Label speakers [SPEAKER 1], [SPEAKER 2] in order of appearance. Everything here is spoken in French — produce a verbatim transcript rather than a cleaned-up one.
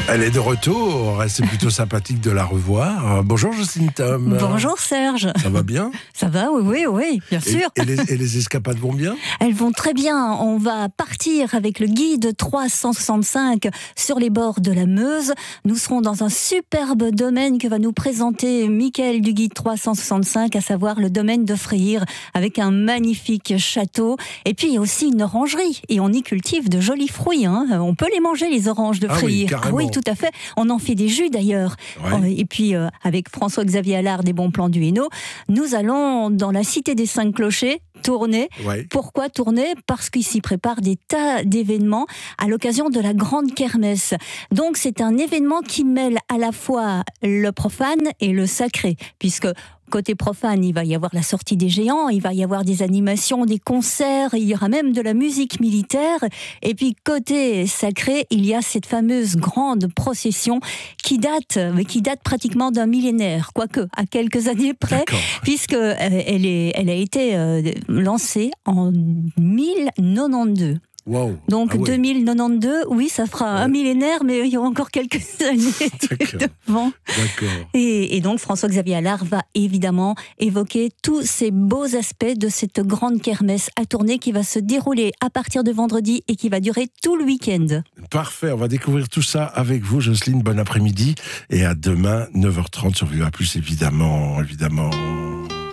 [SPEAKER 1] Elle est de retour, c'est plutôt sympathique de la revoir. Bonjour Jocelyne Tom.
[SPEAKER 2] Bonjour Serge.
[SPEAKER 1] Ça va bien?
[SPEAKER 2] Ça va, oui, oui, oui, bien
[SPEAKER 1] et,
[SPEAKER 2] sûr.
[SPEAKER 1] Et les, et les escapades vont bien?
[SPEAKER 2] Elles vont très bien. On va partir avec le guide trois cent soixante-cinq sur les bords de la Meuse. Nous serons dans un superbe domaine que va nous présenter Mickaël du guide trois cent soixante-cinq, à savoir le domaine de Fréhir, avec un magnifique château. Et puis il y a aussi une orangerie et on y cultive de jolis fruits. Hein. On peut les manger, les oranges de
[SPEAKER 1] ah
[SPEAKER 2] Fréhir.
[SPEAKER 1] Oui,
[SPEAKER 2] ah oui, tout à fait. On en fait des jus d'ailleurs.
[SPEAKER 1] Ouais.
[SPEAKER 2] Et puis euh, avec François-Xavier Allard des Bons Plans du Hainaut, nous allons dans la cité des Cinq Clochers tourner.
[SPEAKER 1] Ouais.
[SPEAKER 2] Pourquoi tourner? Parce qu'il s'y prépare des tas d'événements à l'occasion de la grande kermesse. Donc c'est un événement qui mêle à la fois le profane et le sacré, puisque côté profane, il va y avoir la sortie des géants, il va y avoir des animations, des concerts, il y aura même de la musique militaire. Et puis côté sacré, il y a cette fameuse grande procession qui date, qui date pratiquement d'un millénaire, quoique à quelques années près, puisque elle est, elle a été lancée en mille quatre-vingt-douze.
[SPEAKER 1] Wow.
[SPEAKER 2] Donc
[SPEAKER 1] ah ouais.
[SPEAKER 2] deux mille quatre-vingt-douze, oui, ça fera ouais. un millénaire, mais il y aura encore quelques années devant.
[SPEAKER 1] D'accord.
[SPEAKER 2] Et, et donc François-Xavier Allard va évidemment évoquer tous ces beaux aspects de cette grande kermesse à tourner qui va se dérouler à partir de vendredi et qui va durer tout le week-end.
[SPEAKER 1] Parfait, on va découvrir tout ça avec vous, Jocelyne. Bon après-midi et à demain, neuf heures trente sur Viva Plus, évidemment, évidemment.